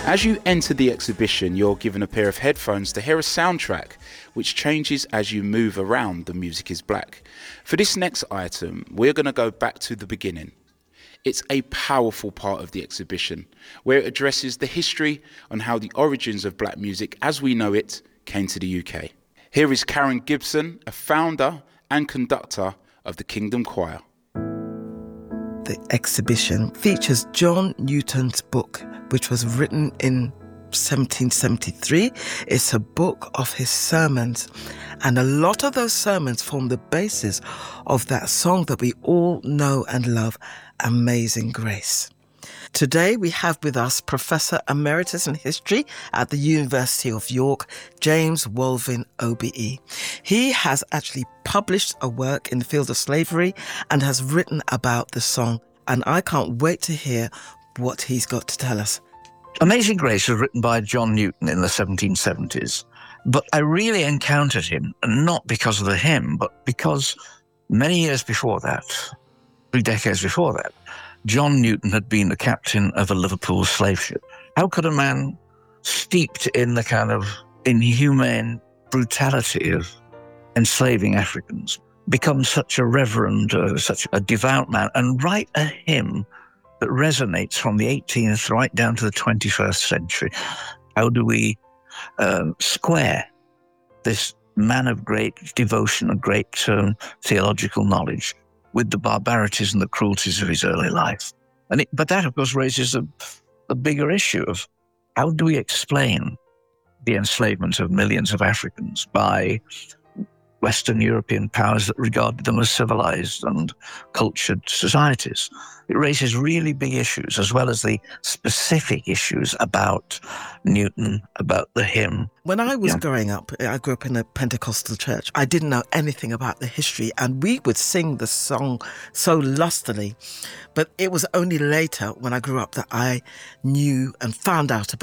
As you enter the exhibition, you're given a pair of headphones to hear a soundtrack, which changes as you move around The Music is Black. For this next item, we're going to go back to the beginning. It's a powerful part of the exhibition, where it addresses the history on how the origins of black music as we know it came to the UK. Here is Karen Gibson, a founder and conductor of the Kingdom Choir. The exhibition features John Newton's book, which was written in 1773. It's a book of his sermons, and a lot of those sermons form the basis of that song that we all know and love, Amazing Grace. Today we have with us Professor Emeritus in History at the University of York, James Wolvin OBE. He has actually published a work in the field of slavery and has written about the song, and I can't wait to hear what he's got to tell us. Amazing Grace was written by John Newton in the 1770s, but I really encountered him, not because of the hymn, but because many years before that, 3 decades before that, John Newton had been the captain of a Liverpool slave ship. How could a man steeped in the kind of inhumane brutality of enslaving Africans become such a reverend, such a devout man, and write a hymn that resonates from the 18th right down to the 21st century? How do we square this man of great devotion and great theological knowledge with the barbarities and the cruelties of his early life? But that, of course, raises a bigger issue of how do we explain the enslavement of millions of Africans by Western European powers that regarded them as civilized and cultured societies? It raises really big issues, as well as the specific issues about Newton, about the hymn. When I was growing up, I grew up in a Pentecostal church. I didn't know anything about the history, and we would sing the song so lustily. But it was only later, when I grew up, that I knew and found out about